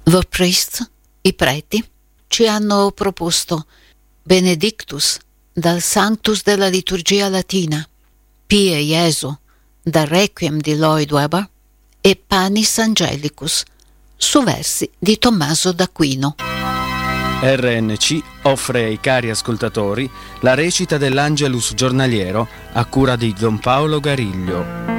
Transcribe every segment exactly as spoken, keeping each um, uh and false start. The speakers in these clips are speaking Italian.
The priests, i preti, ci hanno proposto Benedictus dal Sanctus della liturgia latina, Pie Jesu dal Requiem di Lloyd Webber e Panis Angelicus su versi di Tommaso d'Aquino. R N C offre ai cari ascoltatori la recita dell'Angelus giornaliero a cura di Don Paolo Gariglio.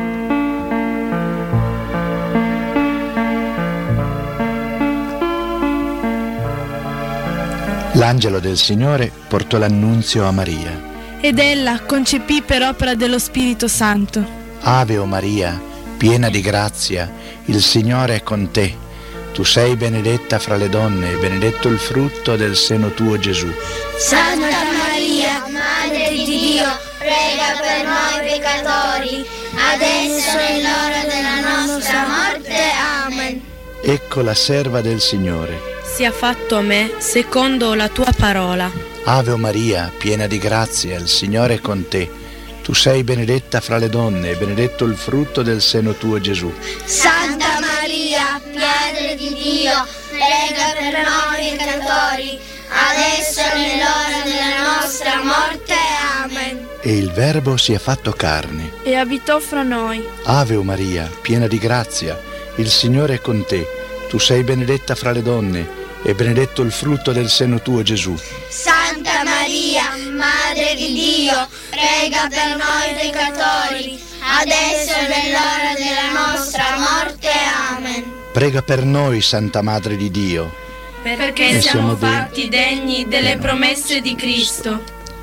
L'angelo del Signore portò l'annunzio a Maria. Ed ella concepì per opera dello Spirito Santo. Ave o Maria, piena di grazia, il Signore è con te. Tu sei benedetta fra le donne e benedetto il frutto del seno tuo, Gesù. Santa Maria, Madre di Dio, prega per noi peccatori, adesso è l'ora della nostra morte. Amen. Ecco la serva del Signore. Sia fatto a me secondo la tua parola. Ave o Maria, piena di grazia, il Signore è con te. Tu sei benedetta fra le donne e benedetto il frutto del seno tuo, Gesù. Santa Maria, Madre di Dio, prega per noi peccatori, adesso è l'ora della nostra morte. Amen. E il Verbo si è fatto carne e abitò fra noi. Ave o Maria, piena di grazia, il Signore è con te. Tu sei benedetta fra le donne e benedetto il frutto del seno tuo, Gesù. Santa Maria, Madre di Dio, prega per noi peccatori, adesso è l'ora della nostra morte. Amen. Prega per noi, Santa Madre di Dio, perché e siamo siamo fatti degni delle promesse di Cristo.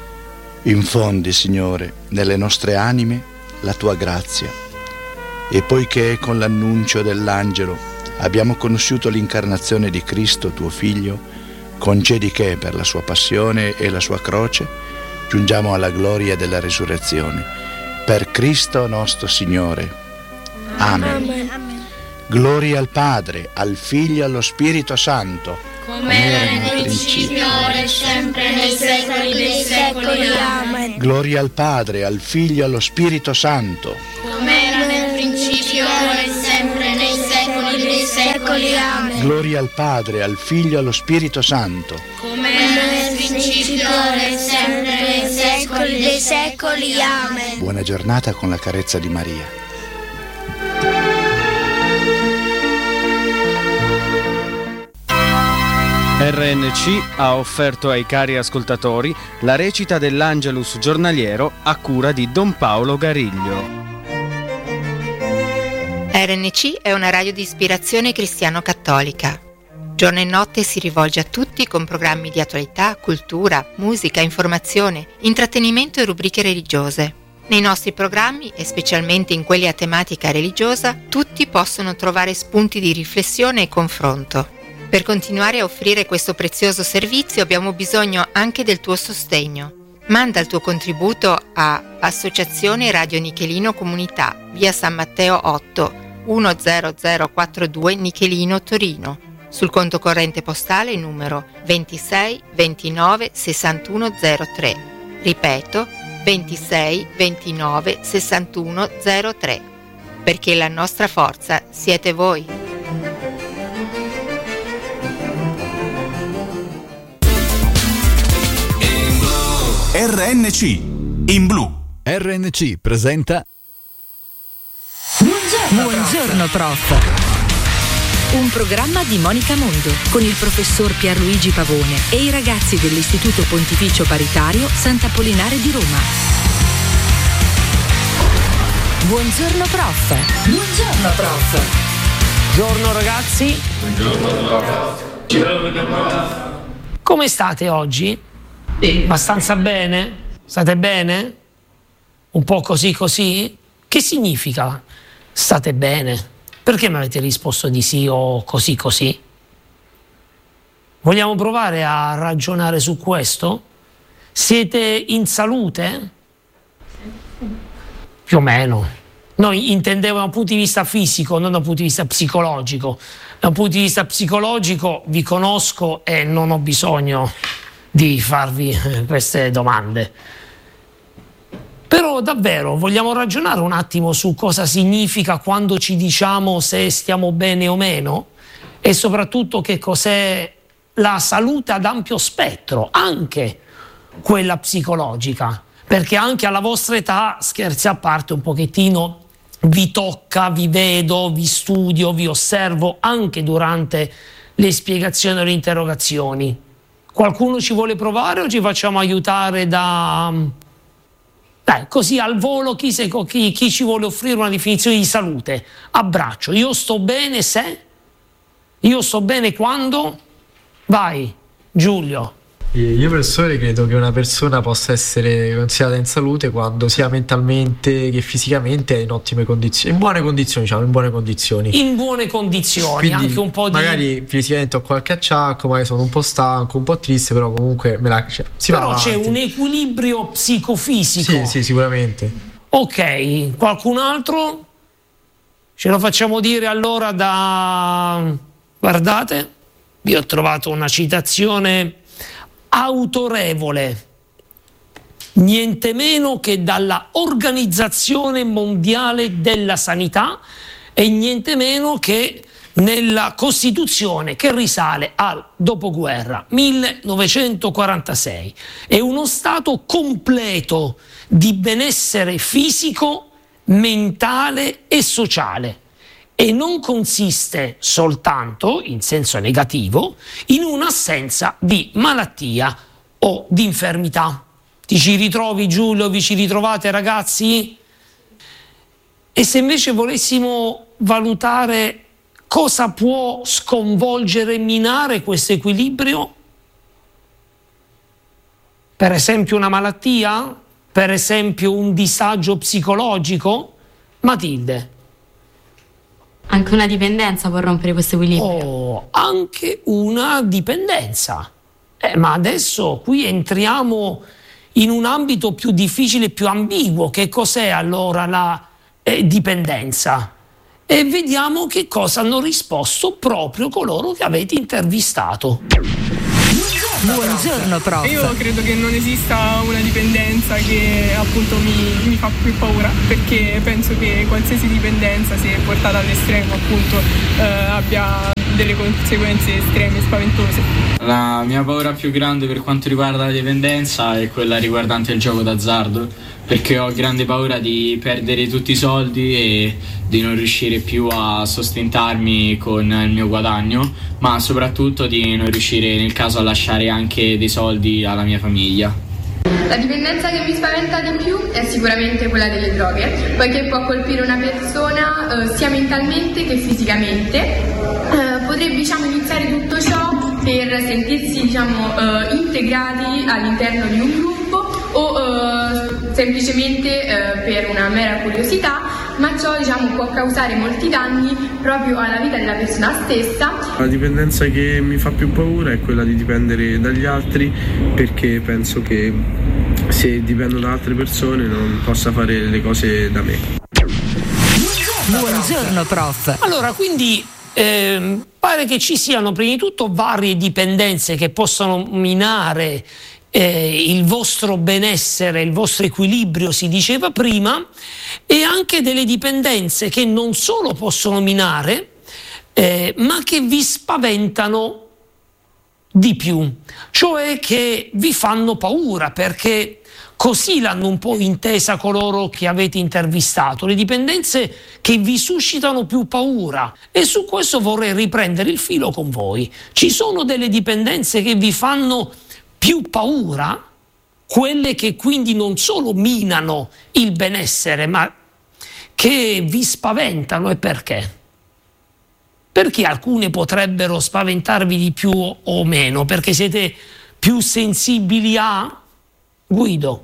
Infondi, Signore, nelle nostre anime la tua grazia, e poiché con l'annuncio dell'angelo abbiamo conosciuto l'incarnazione di Cristo, tuo Figlio, concedi che per la sua passione e la sua croce giungiamo alla gloria della risurrezione. Per Cristo nostro Signore. Amen. Amen. Gloria al Padre, al Figlio e allo Spirito Santo, come era nel principio, ora e sempre, nei secoli dei secoli. Amen. Gloria al Padre, al Figlio e allo Spirito Santo, come era nel principio, ora e sempre, nei secoli dei secoli. Amen. Gloria al Padre, al Figlio e allo Spirito Santo, come era nel principio, ora e sempre, nei secoli dei secoli. Amen. Buona giornata con la carezza di Maria. R N C ha offerto ai cari ascoltatori la recita dell'Angelus giornaliero a cura di Don Paolo Gariglio. R N C è una radio di ispirazione cristiano-cattolica. Giorno e notte si rivolge a tutti con programmi di attualità, cultura, musica, informazione, intrattenimento e rubriche religiose. Nei nostri programmi, e specialmente in quelli a tematica religiosa, tutti possono trovare spunti di riflessione e confronto. Per continuare a offrire questo prezioso servizio abbiamo bisogno anche del tuo sostegno. Manda il tuo contributo a Associazione Radio Nichelino Comunità, via San Matteo otto, uno zero zero quattro due Nichelino, Torino, sul conto corrente postale numero ventisei ventinove sessantuno zero tre. Ripeto, ventisei ventinove sessantuno zero tre. Perché la nostra forza siete voi. R N C in blu. R N C presenta Buongiorno, Buongiorno prof. Un programma di Monica Mondo con il professor Pierluigi Pavone e i ragazzi dell'Istituto Pontificio Paritario Sant'Apollinare di Roma. Buongiorno prof. Buongiorno prof. Buongiorno ragazzi. Buongiorno prof. Come state oggi? Abbastanza bene? State bene? Un po' così così? Che significa state bene? Perché mi avete risposto di sì o così così? Vogliamo provare a ragionare su questo? Siete in salute? Più o meno. Noi intendevo da un punto di vista fisico, non da un punto di vista psicologico. Da un punto di vista psicologico vi conosco e non ho bisogno di farvi queste domande. Però davvero vogliamo ragionare un attimo su cosa significa quando ci diciamo se stiamo bene o meno? e soprattutto che cos'è la salute ad ampio spettro, anche quella psicologica, perché anche alla vostra età, scherzi a parte, un pochettino vi tocca, vi vedo, vi studio, vi osservo anche durante le spiegazioni o le interrogazioni. Qualcuno ci vuole provare o ci facciamo aiutare da... Dai, così al volo chi, se, chi, chi ci vuole offrire una definizione di salute? Abbraccio. Io sto bene se? Io sto bene quando? Vai, Giulio. Io professore credo che una persona possa essere considerata in salute quando sia mentalmente che fisicamente è in ottime condizioni, in buone condizioni, diciamo, in buone condizioni. In buone condizioni, quindi, anche un po' di... magari fisicamente ho qualche acciacco, magari sono un po' stanco, un po' triste, però comunque me la... Cioè, si però va c'è avanti. un equilibrio psicofisico. Sì, sì, sicuramente. Ok, qualcun altro? Ce lo facciamo dire allora da... Guardate, vi ho trovato una citazione autorevole, niente meno che dalla Organizzazione Mondiale della Sanità e niente meno che nella Costituzione che risale al dopoguerra millenovecentoquarantasei. È uno stato completo di benessere fisico, mentale e sociale. E non consiste soltanto, in senso negativo, in un'assenza di malattia o di infermità. Ti ci ritrovi, Giulio? Vi ci ritrovate, ragazzi? E se invece volessimo valutare cosa può sconvolgere e minare questo equilibrio? Per esempio una malattia? Per esempio un disagio psicologico? Matilde? Anche una dipendenza può rompere questo equilibrio. Oh, anche una dipendenza. Eh, ma adesso qui entriamo in un ambito più difficile, più ambiguo. Che cos'è allora la eh, dipendenza? E vediamo che cosa hanno risposto proprio coloro che avete intervistato. Buongiorno prof. Io credo che non esista una dipendenza che appunto mi, mi fa più paura, perché penso che qualsiasi dipendenza, se portata all'estremo, appunto eh, abbia delle conseguenze estreme, spaventose. La mia paura più grande per quanto riguarda la dipendenza è quella riguardante il gioco d'azzardo, perché ho grande paura di perdere tutti i soldi e di non riuscire più a sostentarmi con il mio guadagno, ma soprattutto di non riuscire nel caso a lasciare anche dei soldi alla mia famiglia. La dipendenza che mi spaventa di più è sicuramente quella delle droghe, poiché può colpire una persona eh, sia mentalmente che fisicamente. Eh, potrebbe diciamo iniziare tutto ciò per sentirsi diciamo eh, integrati all'interno di un gruppo o eh, semplicemente eh, per una mera curiosità, ma ciò diciamo può causare molti danni proprio alla vita della persona stessa. La dipendenza che mi fa più paura è quella di dipendere dagli altri, perché penso che se dipendo da altre persone non possa fare le cose da me. Buongiorno prof. Allora, quindi eh, pare che ci siano prima di tutto varie dipendenze che possono minare Eh, il vostro benessere, il vostro equilibrio, si diceva prima, e anche delle dipendenze che non solo possono minare, eh, ma che vi spaventano di più, cioè che vi fanno paura, perché così l'hanno un po' intesa coloro che avete intervistato, le dipendenze che vi suscitano più paura. E su questo vorrei riprendere il filo con voi. Ci sono delle dipendenze che vi fanno più paura, quelle che quindi non solo minano il benessere, ma che vi spaventano. E perché? Perché alcune potrebbero spaventarvi di più o meno? Perché siete più sensibili a... Guido?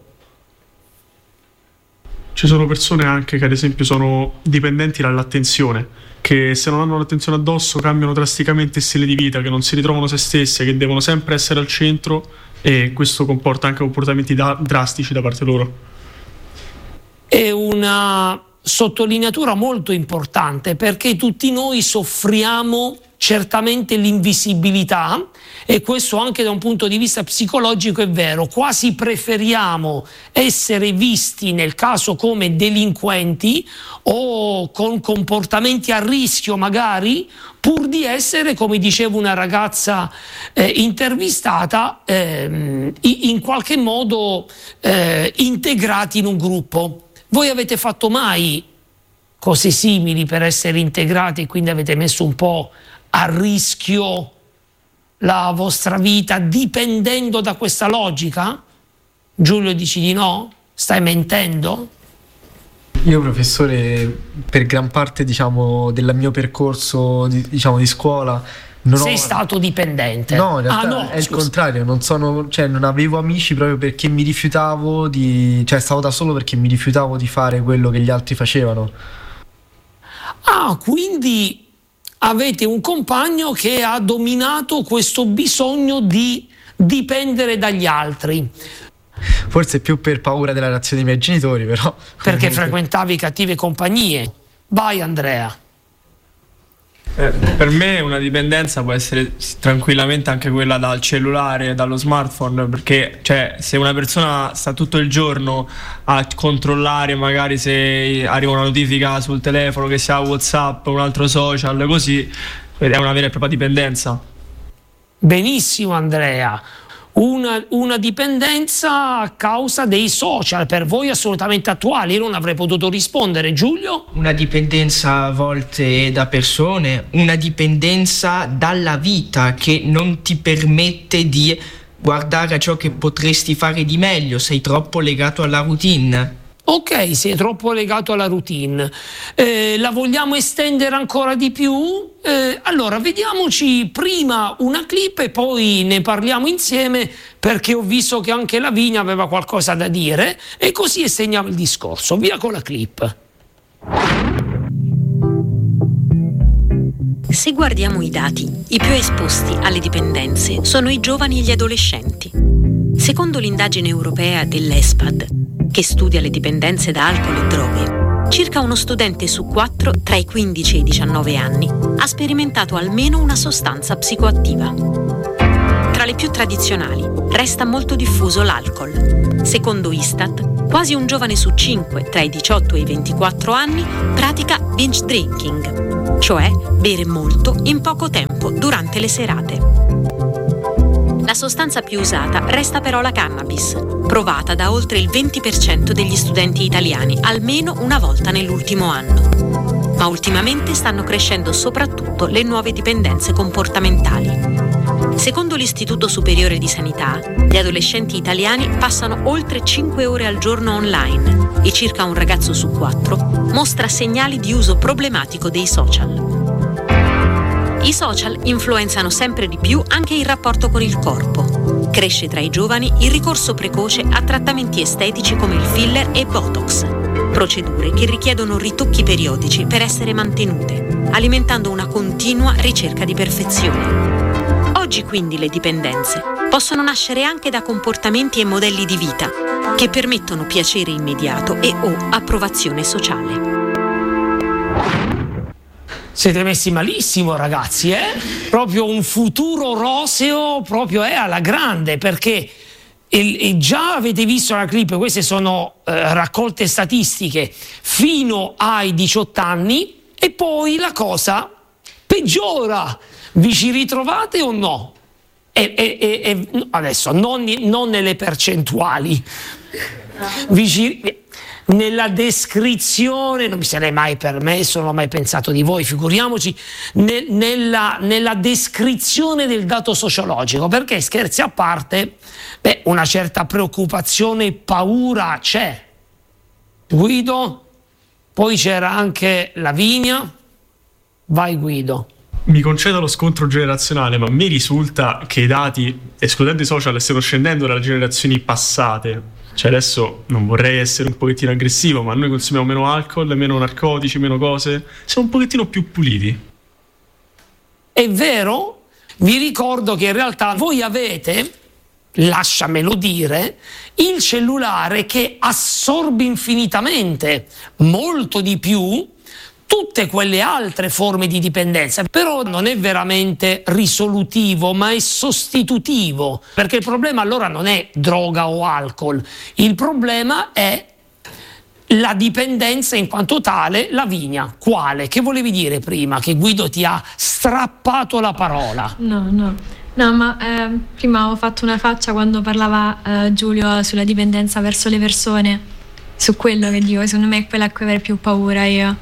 Ci sono persone anche che ad esempio sono dipendenti dall'attenzione, che se non hanno l'attenzione addosso cambiano drasticamente il stile di vita, che non si ritrovano se stesse, che devono sempre essere al centro, e questo comporta anche comportamenti da- drastici da parte loro. È una sottolineatura molto importante, perché tutti noi soffriamo certamente l'invisibilità, e questo anche da un punto di vista psicologico è vero. Quasi preferiamo essere visti nel caso come delinquenti o con comportamenti a rischio magari, pur di essere, come diceva una ragazza eh, intervistata, eh, in qualche modo eh, integrati in un gruppo. Voi avete fatto mai cose simili per essere integrati e quindi avete messo un po' a rischio la vostra vita dipendendo da questa logica? Giulio, dici di no? Stai mentendo? Io, professore, per gran parte, diciamo, del mio percorso di, diciamo, di scuola non sei ho... stato dipendente? No, in realtà ah, no, è il scusa. contrario, non sono, cioè non avevo amici proprio perché mi rifiutavo di, cioè stavo da solo perché mi rifiutavo di fare quello che gli altri facevano. Ah, quindi avete un compagno che ha dominato questo bisogno di dipendere dagli altri. Forse più per paura della reazione dei miei genitori, però. Perché frequentavi cattive compagnie. Vai, Andrea. Eh, per me una dipendenza può essere tranquillamente anche quella dal cellulare, dallo smartphone, perché cioè, se una persona sta tutto il giorno a controllare magari se arriva una notifica sul telefono, che sia WhatsApp, un altro social, così è una vera e propria dipendenza. Benissimo, Andrea. Una, una dipendenza a causa dei social, per voi assolutamente attuali. Io non avrei potuto rispondere. Giulio? Una dipendenza a volte da persone, una dipendenza dalla vita che non ti permette di guardare a ciò che potresti fare di meglio, sei troppo legato alla routine. Ok, sei troppo legato alla routine. Eh, la vogliamo estendere ancora di più? Eh, allora, vediamoci prima una clip e poi ne parliamo insieme, perché ho visto che anche Lavinia aveva qualcosa da dire, e così estendiamo il discorso. Via con la clip. Se guardiamo i dati, i più esposti alle dipendenze sono i giovani e gli adolescenti. Secondo l'indagine europea dell'ESPAD, che studia le dipendenze da alcol e droghe, circa uno studente su quattro tra i quindici e i diciannove anni ha sperimentato almeno una sostanza psicoattiva. Tra le più tradizionali resta molto diffuso l'alcol. Secondo Istat, quasi un giovane su cinque tra i diciotto e i ventiquattro anni pratica binge drinking, cioè bere molto in poco tempo durante le serate. La sostanza più usata resta però la cannabis, provata da oltre il venti per cento degli studenti italiani almeno una volta nell'ultimo anno. Ma ultimamente stanno crescendo soprattutto le nuove dipendenze comportamentali. Secondo l'Istituto Superiore di Sanità, gli adolescenti italiani passano oltre cinque ore al giorno online e circa un ragazzo su quattro mostra segnali di uso problematico dei social. I social influenzano sempre di più anche il rapporto con il corpo. Cresce tra i giovani il ricorso precoce a trattamenti estetici come il filler e Botox, procedure che richiedono ritocchi periodici per essere mantenute, alimentando una continua ricerca di perfezione. Oggi quindi le dipendenze possono nascere anche da comportamenti e modelli di vita che permettono piacere immediato e o approvazione sociale. Siete messi malissimo, ragazzi, eh? Proprio un futuro roseo, proprio è alla grande, perché e, e già avete visto la clip, queste sono eh, raccolte statistiche fino ai diciotto anni, e poi la cosa peggiora. Vi ci ritrovate o no? E, e, e, e adesso non, non nelle percentuali, vi ci... Nella descrizione, non mi sarei mai permesso, non ho mai pensato di voi, figuriamoci, ne, nella, nella descrizione del dato sociologico, perché scherzi a parte, beh, una certa preoccupazione e paura c'è. Guido, poi c'era anche Lavinia, vai Guido. Mi concedo lo scontro generazionale, ma mi risulta che i dati, escludendo i social, stiano scendendo dalle generazioni passate. Cioè adesso non vorrei essere un pochettino aggressivo, ma noi consumiamo meno alcol, meno narcotici, meno cose, siamo un pochettino più puliti. È vero? Vi ricordo che in realtà voi avete, lasciamelo dire, il cellulare che assorbe infinitamente, molto di più, tutte quelle altre forme di dipendenza, però non è veramente risolutivo, ma è sostitutivo, perché il problema allora non è droga o alcol, il problema è la dipendenza in quanto tale. Lavinia, quale? Che volevi dire prima? Che Guido ti ha strappato la parola. No, no, no, ma eh, prima ho fatto una faccia quando parlava eh, Giulio sulla dipendenza verso le persone, su quello che dico, secondo me è quella a cui avrei più paura io,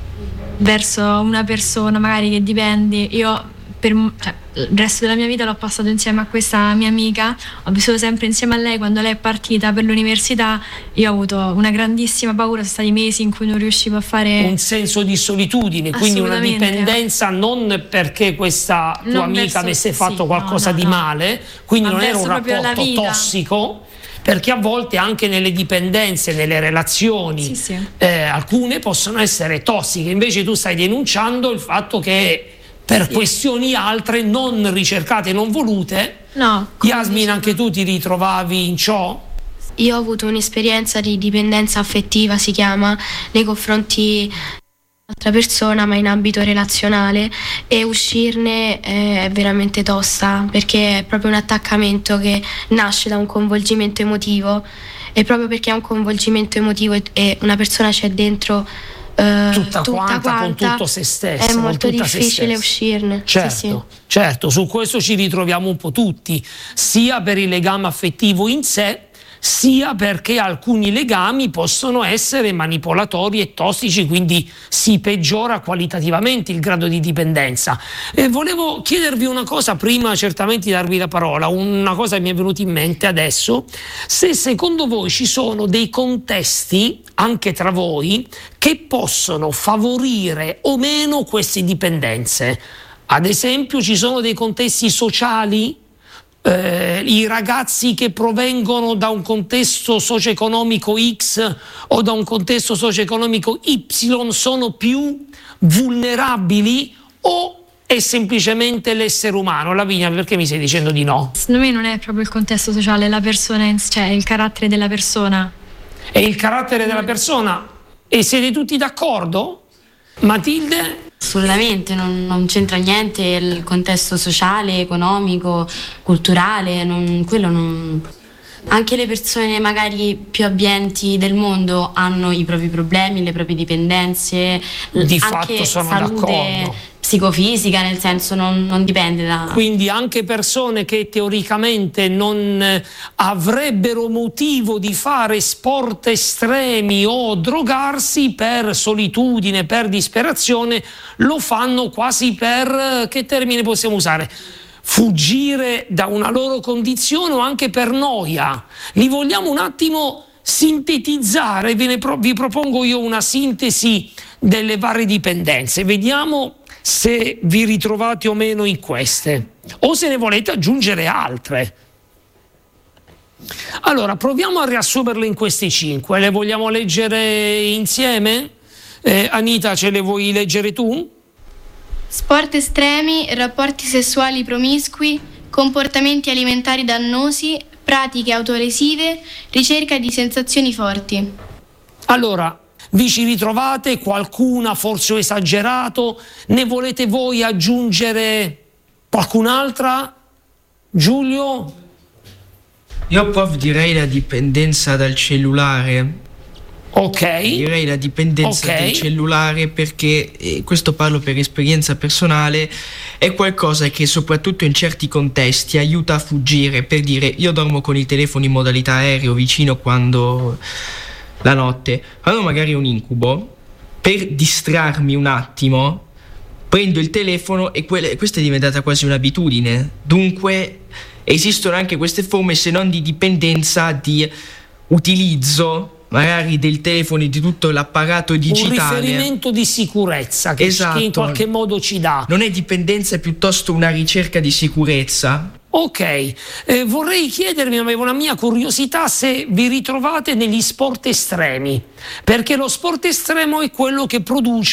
verso una persona magari che dipendi. Io per, cioè, il resto della mia vita l'ho passato insieme a questa mia amica, ho vissuto sempre insieme a lei. Quando lei è partita per l'università io ho avuto una grandissima paura, sono stati mesi in cui non riuscivo a fare un senso di solitudine, quindi una dipendenza non perché questa tua Non amica verso- avesse fatto sì, qualcosa no, no, di no. male, quindi Ma non era verso un proprio la rapporto vita. tossico, perché a volte anche nelle dipendenze, nelle relazioni, Sì, sì. eh, alcune possono essere tossiche. Invece tu stai denunciando il fatto che per Sì. questioni altre non ricercate, non volute. No, Yasmin, anche tu ti ritrovavi in ciò? Io ho avuto un'esperienza di dipendenza affettiva, si chiama, nei confronti dell'altra persona, ma in ambito relazionale, e uscirne eh, è veramente tosta, perché è proprio un attaccamento che nasce da un coinvolgimento emotivo, e proprio perché è un coinvolgimento emotivo e, e una persona c'è dentro eh, Tutta, tutta quanta, quanta, con tutto se stessa, è con molto tutta se difficile stessa. uscirne. Certo, Sì, sì. certo, su questo ci ritroviamo un po' tutti, sia per il legame affettivo in sé, sia perché alcuni legami possono essere manipolatori e tossici, quindi si peggiora qualitativamente il grado di dipendenza. E volevo chiedervi una cosa prima certamente di darvi la parola, una cosa che mi è venuta in mente adesso: se secondo voi ci sono dei contesti anche tra voi che possono favorire o meno queste dipendenze. Ad esempio, ci sono dei contesti sociali? Eh, i ragazzi che provengono da un contesto socio-economico X o da un contesto socio-economico Y sono più vulnerabili, o è semplicemente l'essere umano? Lavinia, perché mi stai dicendo di no? Secondo me non è proprio il contesto sociale, la persona, in- cioè il carattere della persona. È il carattere della persona, e siete tutti d'accordo? Matilde? Assolutamente, non, non c'entra niente il contesto sociale, economico, culturale, non, quello non... Anche le persone magari più abbienti del mondo hanno i propri problemi, le proprie dipendenze, Di anche fatto sono salute d'accordo. psicofisica, nel senso non, non dipende da... Quindi anche persone che teoricamente non eh, avrebbero motivo di fare sport estremi o drogarsi, per solitudine, per disperazione, lo fanno quasi per, eh, che termine possiamo usare? Fuggire da una loro condizione, o anche per noia. Li vogliamo un attimo sintetizzare? Ve ne pro- vi propongo io una sintesi delle varie dipendenze. Vediamo se vi ritrovate o meno in queste, o se ne volete aggiungere altre. Allora, proviamo a riassumerle in queste cinque. Le vogliamo leggere insieme? Eh, Anita, ce le vuoi leggere tu? Sport estremi, rapporti sessuali promiscui, comportamenti alimentari dannosi, pratiche autolesive, ricerca di sensazioni forti. Allora, vi ci ritrovate? Qualcuna forse ho esagerato? Ne volete voi aggiungere qualcun'altra? Giulio? Io prof direi la dipendenza dal cellulare. Ok. Direi la dipendenza Ok. del cellulare perché, eh, questo parlo per esperienza personale, è qualcosa che soprattutto in certi contesti aiuta a fuggire. Per dire, io dormo con il telefono in modalità aereo vicino quando la notte, quando magari ho un incubo, per distrarmi un attimo prendo il telefono, e que- questa è diventata quasi un'abitudine. Dunque esistono anche queste forme, se non di dipendenza, di utilizzo magari del telefono e di tutto l'apparato digitale. Un riferimento di sicurezza che, Esatto. che in qualche modo ci dà. Non è dipendenza, è piuttosto una ricerca di sicurezza. Ok, eh, vorrei chiedervi, avevo una mia curiosità, se vi ritrovate negli sport estremi, perché lo sport estremo è quello che produce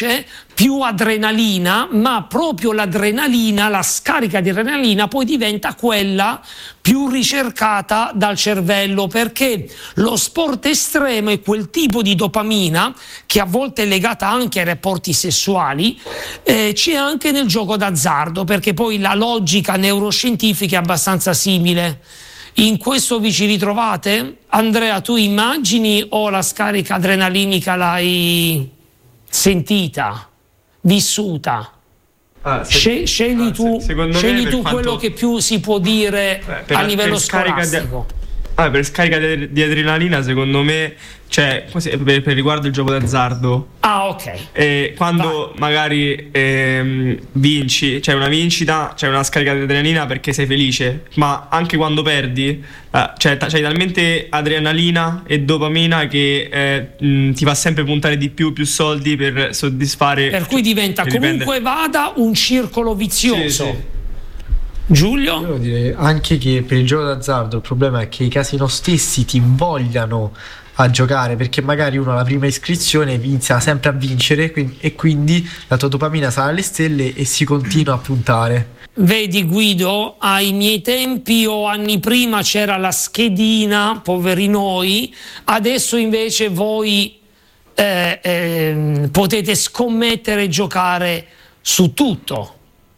più adrenalina, ma proprio l'adrenalina, la scarica di adrenalina poi diventa quella più ricercata dal cervello, perché lo sport estremo è quel tipo di dopamina che a volte è legata anche ai rapporti sessuali, eh, c'è anche nel gioco d'azzardo, perché poi la logica neuroscientifica è abbastanza simile. In questo vi ci ritrovate? Andrea, tu immagini o la scarica adrenalinica l'hai sentita, vissuta? Ah, se, scegli ah, tu, se, scegli me, tu quanto, quello che più si può dire beh, per, a livello per scolastico. Di, ah, per scarica di, di adrenalina, secondo me, cioè, per, per riguardo il gioco d'azzardo. Ah, ok. Eh, quando Vai. magari ehm, vinci, c'è cioè una vincita, c'è cioè una scarica di adrenalina perché sei felice, ma anche quando perdi, eh, cioè, t- c'hai talmente adrenalina e dopamina che eh, mh, ti fa sempre puntare di più, più soldi per soddisfare. Per cui diventa per comunque dipendere. vada un circolo vizioso. Sì, sì. Giulio? Io devo dire anche che per il gioco d'azzardo il problema è che i casino stessi ti invogliano a giocare, perché magari uno alla prima iscrizione inizia sempre a vincere e quindi la tua dopamina sale alle stelle e si continua a puntare. Vedi Guido, ai miei tempi o anni prima c'era la schedina, poveri noi, adesso invece voi eh, eh, potete scommettere e giocare su tutto.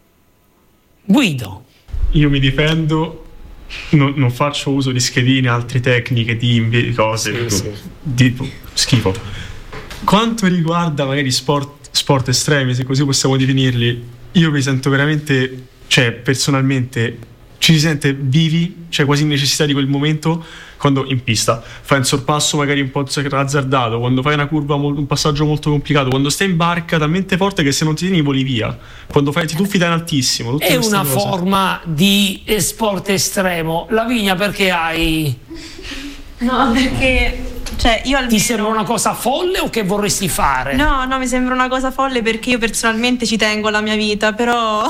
Guido. Io mi difendo. Non, non faccio uso di schedine, altre tecniche, di cose, sì, sì. di schifo. Quanto riguarda magari sport, sport estremi, se così possiamo definirli, io mi sento veramente, cioè personalmente ci si sente vivi, cioè quasi in necessità di quel momento. Quando in pista fai un sorpasso magari un po' azzardato, quando fai una curva, un passaggio molto complicato, quando stai in barca talmente forte che se non ti tieni voli via, quando fai ti tuffi da in altissimo, è una cose. Forma di sport estremo. Lavinia, perché hai? No, perché cioè io almeno... Ti sembra una cosa folle o che vorresti fare? No, no, mi sembra una cosa folle perché io personalmente ci tengo alla mia vita, però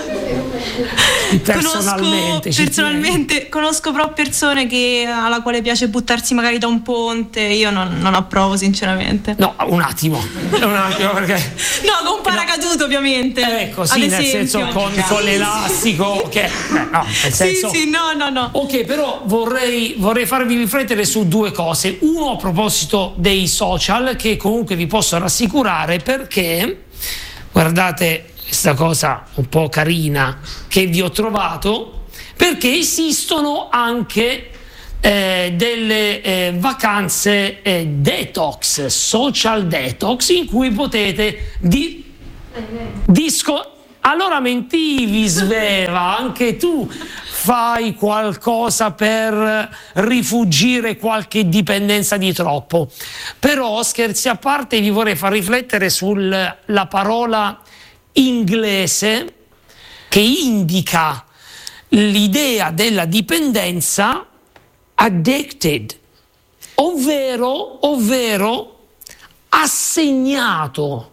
personalmente, conosco, personalmente conosco però persone che, alla quale piace buttarsi magari da un ponte. Io non, non approvo sinceramente. No, un attimo, un attimo perché... no, con paracadute no. Ovviamente. Ecco, sì, nel senso con, con l'elastico che... Eh, no, nel senso... Sì, sì, no, no, no. Ok, però vorrei, vorrei farvi riflettere su due cose. Uno, a proposito dei social, che comunque vi posso rassicurare, perché guardate questa cosa un po' carina che vi ho trovato, perché esistono anche eh, delle eh, vacanze eh, detox, social detox, in cui potete di, disco allora mentivi Sveva, anche tu fai qualcosa per rifugire qualche dipendenza di troppo. Però scherzi a parte, vi vorrei far riflettere sulla parola inglese che indica l'idea della dipendenza, addicted, ovvero, ovvero assegnato,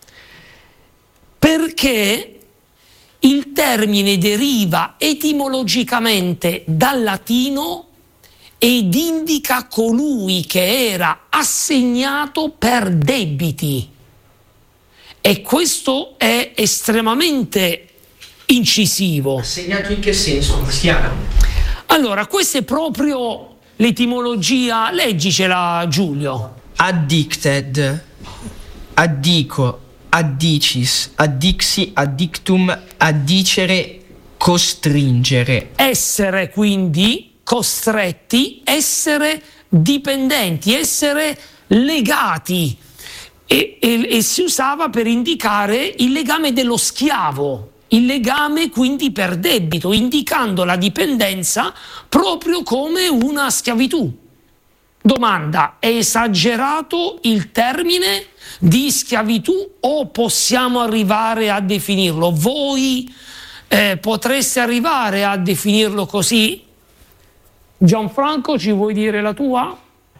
perché il termine deriva etimologicamente dal latino ed indica colui che era assegnato per debiti. E questo è estremamente incisivo. Assegnato in che senso, Cristiano? Allora, questa è proprio l'etimologia, leggicela Giulio. Addicted, addico, addicis, addixi, addictum, addicere, costringere. Essere quindi costretti, essere dipendenti, essere legati. E, e, e si usava per indicare il legame dello schiavo, il legame quindi per debito, indicando la dipendenza proprio come una schiavitù. Domanda: è esagerato il termine di schiavitù o possiamo arrivare a definirlo? Voi eh, potreste arrivare a definirlo così? Gianfranco, ci vuoi dire la tua?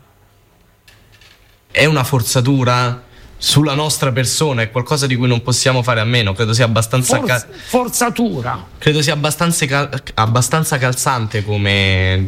È una forzatura sulla nostra persona, è qualcosa di cui non possiamo fare a meno. Credo sia abbastanza Forz- ca- forzatura. Credo sia abbastanza, cal- abbastanza calzante come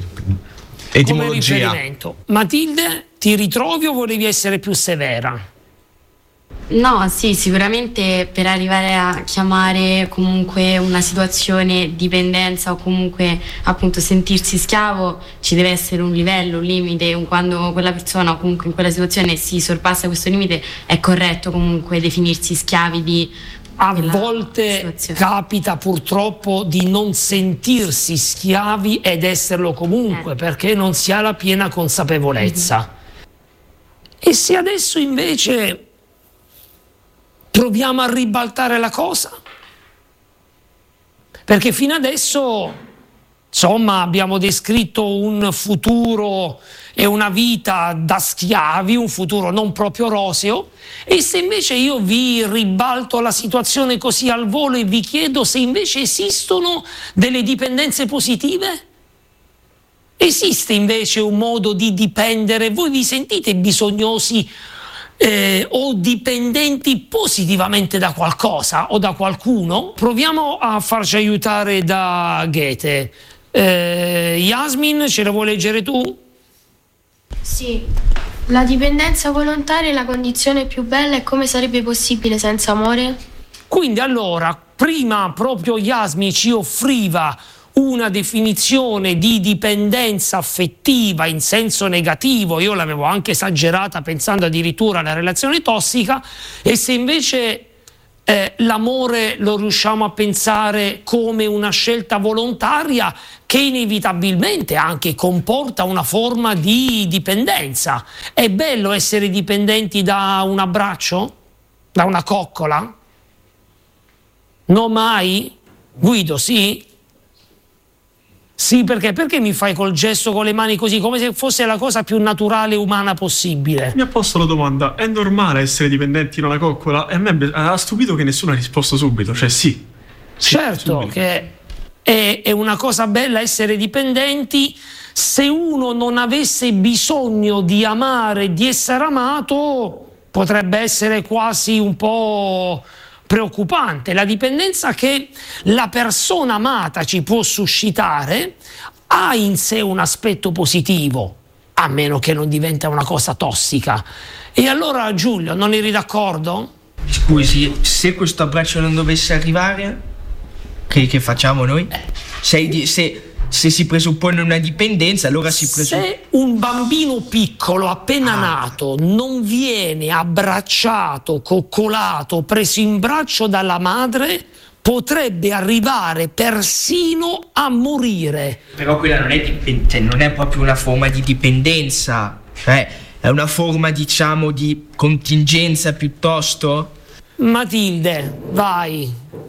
etimologia. Come riferimento. Matilde, ti ritrovi o volevi essere più severa? No, sì, sicuramente per arrivare a chiamare comunque una situazione dipendenza o comunque appunto sentirsi schiavo ci deve essere un livello, un limite. Quando quella persona o comunque in quella situazione si sorpassa questo limite è corretto comunque definirsi schiavi di... A volte capita purtroppo di non sentirsi schiavi ed esserlo comunque eh. perché non si ha la piena consapevolezza. Mm-hmm. E se adesso invece proviamo a ribaltare la cosa, perché fino adesso insomma abbiamo descritto un futuro e una vita da schiavi, un futuro non proprio roseo, e se invece io vi ribalto la situazione così al volo e vi chiedo se invece esistono delle dipendenze positive? Esiste invece un modo di dipendere? Voi vi sentite bisognosi Eh, o dipendenti positivamente da qualcosa o da qualcuno? Proviamo a farci aiutare da Goethe. eh, Yasmin, ce la vuoi leggere tu? Sì, la dipendenza volontaria è la condizione più bella e come sarebbe possibile senza amore? Quindi allora, prima proprio Yasmin ci offriva una definizione di dipendenza affettiva in senso negativo, io l'avevo anche esagerata pensando addirittura alla relazione tossica, e se invece eh, l'amore lo riusciamo a pensare come una scelta volontaria che inevitabilmente anche comporta una forma di dipendenza. È bello essere dipendenti da un abbraccio? Da una coccola? No mai? Guido, sì? Sì, perché? Perché mi fai col gesto con le mani così, come se fosse la cosa più naturale e umana possibile? Mi ha posto la domanda: è normale essere dipendenti da una coccola? E a me ha stupito che nessuno ha risposto subito, cioè sì. sì certo subito. Che è, è una cosa bella essere dipendenti. Se uno non avesse bisogno di amare, di essere amato, potrebbe essere quasi un po' preoccupante. La dipendenza che la persona amata ci può suscitare ha in sé un aspetto positivo, a meno che non diventa una cosa tossica. E allora, Giulio, non eri d'accordo? Scusi, se questo abbraccio non dovesse arrivare, che, che facciamo noi? Se, se, se si presuppone una dipendenza, allora si presuppone... Se un bambino piccolo appena ah. nato non viene abbracciato, coccolato, preso in braccio dalla madre, potrebbe arrivare persino a morire. Però quella non è dipendenza, non è proprio una forma di dipendenza, cioè è una forma, diciamo, di contingenza piuttosto. Matilde, vai.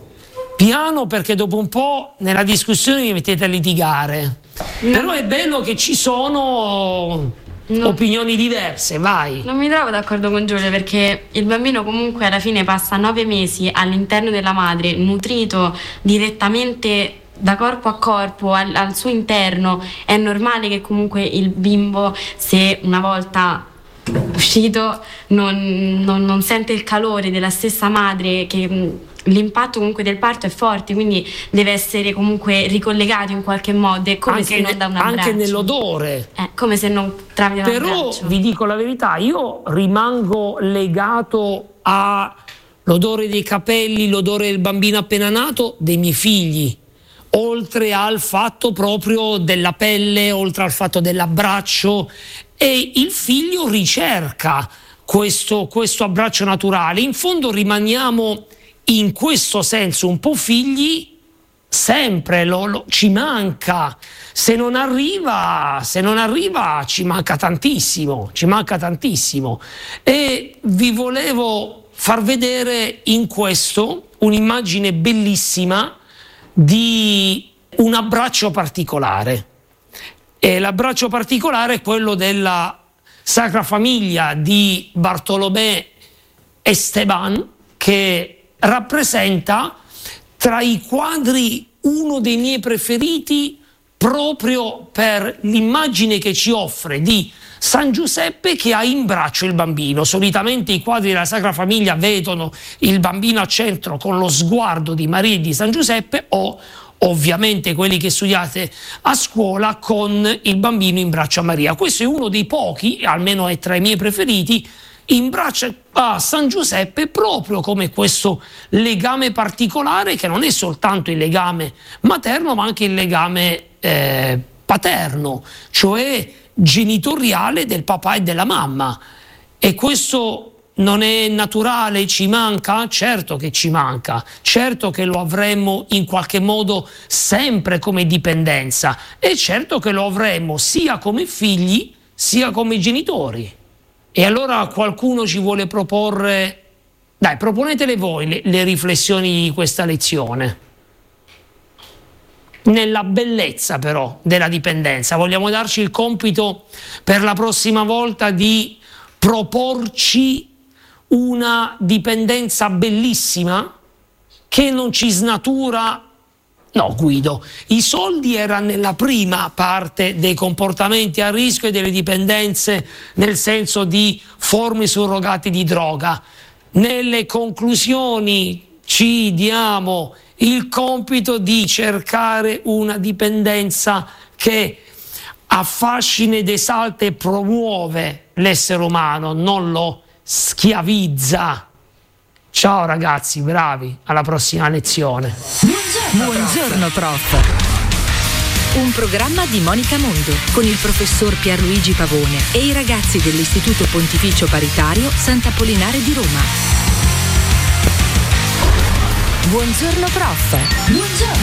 Piano, perché dopo un po' nella discussione vi mettete a litigare. No. Però è bello che ci sono no. opinioni diverse, vai. Non mi trovo d'accordo con Giulio, perché il bambino comunque alla fine passa nove mesi all'interno della madre, nutrito direttamente da corpo a corpo, al, al suo interno. È normale che comunque il bimbo, se una volta uscito, non, non, non sente il calore della stessa madre, che l'impatto comunque del parto è forte, quindi deve essere comunque ricollegato in qualche modo. È come anche se non da un abbraccio. Anche nell'odore. È come se non tramite un Però abbraccio. Vi dico la verità, io rimango legato all'odore dei capelli, l'odore del bambino appena nato dei miei figli, oltre al fatto proprio della pelle, oltre al fatto dell'abbraccio, e il figlio ricerca questo, questo abbraccio naturale. In fondo rimaniamo in questo senso un po' figli sempre, lo, lo, ci manca. Se non arriva, se non arriva ci manca tantissimo, ci manca tantissimo. E vi volevo far vedere in questo un'immagine bellissima di un abbraccio particolare. E l'abbraccio particolare è quello della Sacra Famiglia di Bartolomé Esteban, che rappresenta tra i quadri uno dei miei preferiti, proprio per l'immagine che ci offre di San Giuseppe che ha in braccio il bambino. Solitamente i quadri della Sacra Famiglia vedono il bambino al centro con lo sguardo di Maria e di San Giuseppe, o ovviamente quelli che studiate a scuola con il bambino in braccio a Maria. Questo è uno dei pochi, almeno è tra i miei preferiti, in braccio a San Giuseppe, proprio come questo legame particolare che non è soltanto il legame materno ma anche il legame eh, paterno, cioè genitoriale del papà e della mamma. E questo non è naturale, ci manca? Certo che ci manca, certo che lo avremmo in qualche modo sempre come dipendenza, e certo che lo avremmo sia come figli sia come genitori. E allora qualcuno ci vuole proporre, dai, proponetele voi le, le riflessioni di questa lezione. Nella bellezza però della dipendenza, vogliamo darci il compito per la prossima volta di proporci una dipendenza bellissima che non ci snatura. No, Guido, i soldi erano nella prima parte dei comportamenti a rischio e delle dipendenze, nel senso di forme surrogate di droga. Nelle conclusioni ci diamo il compito di cercare una dipendenza che affascina ed esalta e promuove l'essere umano, non lo schiavizza. Ciao ragazzi, bravi, alla prossima lezione. Buongiorno, Buongiorno prof. Un programma di Monica Mondo con il professor Pierluigi Pavone e i ragazzi dell'Istituto Pontificio Paritario Sant'Apollinare di Roma. Buongiorno prof. Buongiorno.